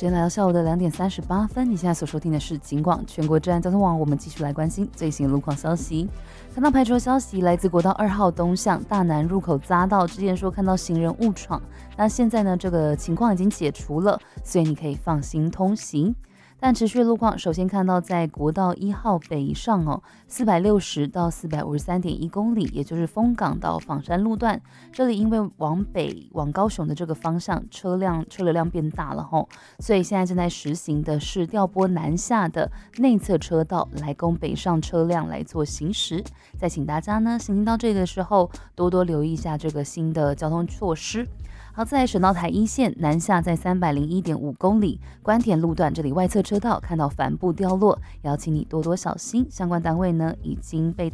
时间来到下午的2点38分，你现在所收听的是警广全国治安交通网，我们继续来关心最新的路况消息。看到排除消息，来自国道2号东向大南入口匝道，之前说看到行人误闯，那现在呢这个情况已经解除了，所以你可以放心通行。但持续的路况，首先看到在国道1号北上460到453.1公里，也就是丰港到仿山路段，这里因为往北往高雄的这个方向车流量变大了所以现在正在实行的是调拨南下的内侧车道来供北上车辆来做行驶。再请大家呢行经到这里的时候，多多留意一下这个新的交通措施。好，再来省道台一线南下在301.5公里，关田路段这里外侧车道看到帆布掉落，也要请你多多小心。相关单位呢已经被